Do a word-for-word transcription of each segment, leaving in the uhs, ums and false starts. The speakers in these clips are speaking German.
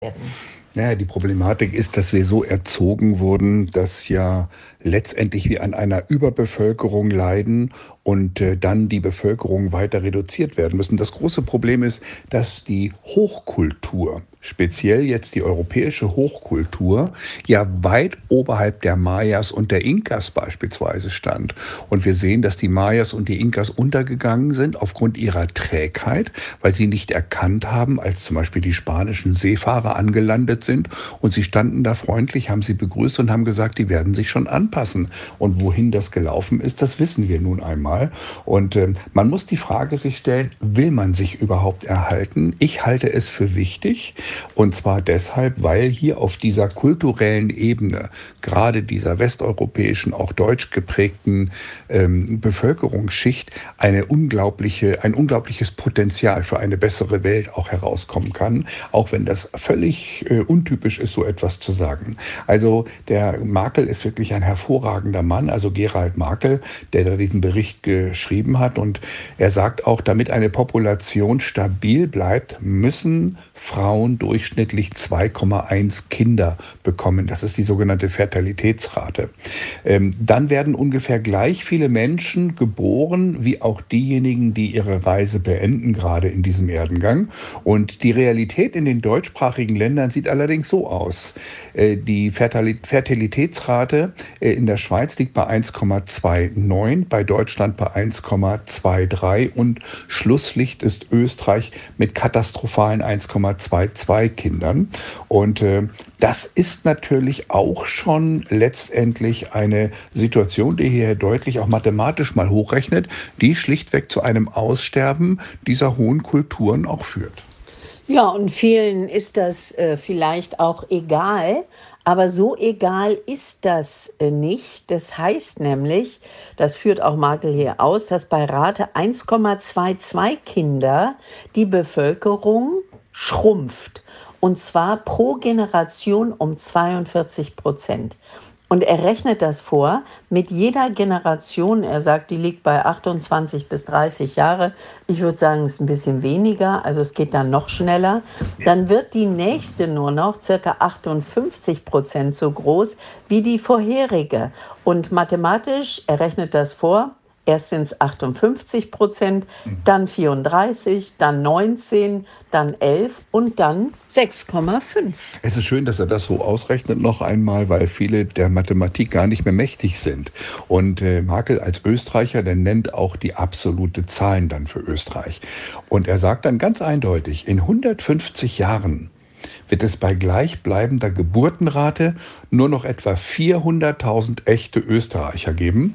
werden? Naja, die Problematik ist, dass wir so erzogen wurden, dass ja letztendlich wir an einer Überbevölkerung leiden und äh, dann die Bevölkerung weiter reduziert werden müssen. Das große Problem ist, dass die Hochkultur, speziell jetzt die europäische Hochkultur, ja weit oberhalb der Mayas und der Inkas beispielsweise stand. Und wir sehen, dass die Mayas und die Inkas untergegangen sind aufgrund ihrer Trägheit, weil sie nicht erkannt haben, als zum Beispiel die spanischen Seefahrer angelandet sind und sie standen da freundlich, haben sie begrüßt und haben gesagt, die werden sich schon anpassen. Und wohin das gelaufen ist, das wissen wir nun einmal. Und äh, man muss die Frage sich stellen, will man sich überhaupt erhalten? Ich halte es für wichtig, und zwar deshalb, weil hier auf dieser kulturellen Ebene, gerade dieser westeuropäischen, auch deutsch geprägten ähm, Bevölkerungsschicht, eine unglaubliche, ein unglaubliches Potenzial für eine bessere Welt auch herauskommen kann, auch wenn das völlig äh, untypisch ist, so etwas zu sagen. Also der Markel ist wirklich ein hervorragender Mann, also Gerald Markel, der da diesen Bericht geschrieben hat, und er sagt auch, damit eine Population stabil bleibt, müssen Frauen durchschnittlich zwei Komma eins Kinder bekommen. Das ist die sogenannte Fertilitätsrate. Ähm, dann werden ungefähr gleich viele Menschen geboren, wie auch diejenigen, die ihre Reise beenden, gerade in diesem Erdengang. Und die Realität in den deutschsprachigen Ländern sieht allerdings so aus. Äh, die Fertili- Fertilitätsrate äh, in der Schweiz liegt bei eins Komma neunundzwanzig, bei Deutschland bei eins Komma dreiundzwanzig und Schlusslicht ist Österreich mit katastrophalen eins Komma zweiundzwanzig Kindern. Und äh, das ist natürlich auch schon letztendlich eine Situation, die hier deutlich auch mathematisch mal hochrechnet, die schlichtweg zu einem Aussterben dieser hohen Kulturen auch führt. Ja, und vielen ist das äh, vielleicht auch egal, aber so egal ist das äh, nicht. Das heißt nämlich, das führt auch Markel hier aus, dass bei Rate eins Komma zweiundzwanzig Kinder die Bevölkerung schrumpft. Und zwar pro Generation um zweiundvierzig Prozent. Und er rechnet das vor, mit jeder Generation, er sagt, die liegt bei achtundzwanzig bis dreißig Jahre. Ich würde sagen, es ist ein bisschen weniger, also es geht dann noch schneller. Dann wird die nächste nur noch circa achtundfünfzig Prozent so groß wie die vorherige. Und mathematisch, er rechnet das vor, erst sind es achtundfünfzig Prozent, dann vierunddreißig, dann neunzehn, dann elf und dann sechs Komma fünf. Es ist schön, dass er das so ausrechnet noch einmal, weil viele der Mathematik gar nicht mehr mächtig sind. Und äh, Markel als Österreicher, der nennt auch die absolute Zahlen dann für Österreich. Und er sagt dann ganz eindeutig, in hundertfünfzig Jahren wird es bei gleichbleibender Geburtenrate nur noch etwa vierhunderttausend echte Österreicher geben.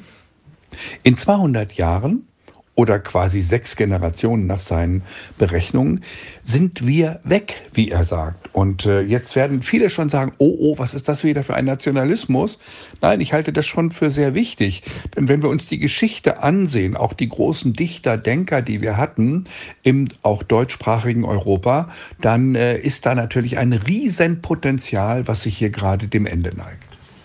In zweihundert Jahren oder quasi sechs Generationen nach seinen Berechnungen sind wir weg, wie er sagt. Und äh, jetzt werden viele schon sagen, oh, oh, was ist das wieder für ein Nationalismus? Nein, ich halte das schon für sehr wichtig. Denn wenn wir uns die Geschichte ansehen, auch die großen Dichter, Denker, die wir hatten, im auch deutschsprachigen Europa, dann äh, ist da natürlich ein Riesenpotenzial, was sich hier gerade dem Ende neigt.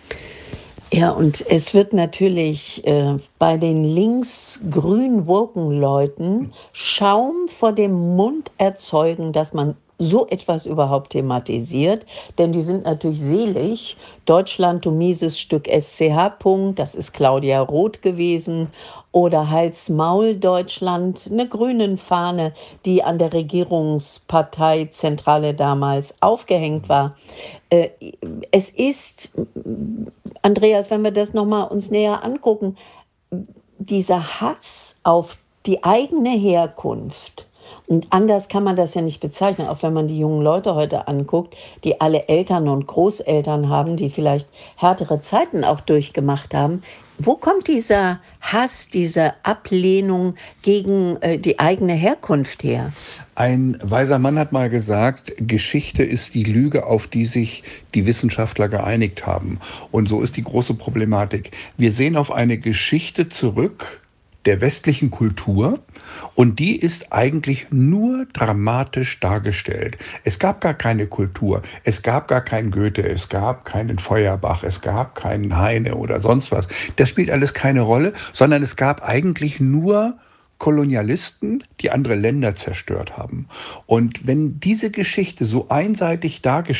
Ja, und es wird natürlich äh, bei den links-grün woken Leuten Schaum vor dem Mund erzeugen, dass man so etwas überhaupt thematisiert, denn die sind natürlich selig. Deutschland, du mieses Stück S C H. Punkt, das ist Claudia Roth gewesen. Oder Hals-Maul Deutschland, eine grünen Fahne, die an der Regierungsparteizentrale damals aufgehängt war. Äh, es ist, Andreas, wenn wir das nochmal uns näher angucken, dieser Hass auf die eigene Herkunft, und anders kann man das ja nicht bezeichnen, auch wenn man die jungen Leute heute anguckt, die alle Eltern und Großeltern haben, die vielleicht härtere Zeiten auch durchgemacht haben. Wo kommt dieser Hass, diese Ablehnung gegen äh, die eigene Herkunft her? Ein weiser Mann hat mal gesagt, Geschichte ist die Lüge, auf die sich die Wissenschaftler geeinigt haben. Und so ist die große Problematik. Wir sehen auf eine Geschichte zurück der westlichen Kultur, und die ist eigentlich nur dramatisch dargestellt. Es gab gar keine Kultur, es gab gar keinen Goethe, es gab keinen Feuerbach, es gab keinen Heine oder sonst was. Das spielt alles keine Rolle, sondern es gab eigentlich nur Kolonialisten, die andere Länder zerstört haben. Und wenn diese Geschichte so einseitig dargestellt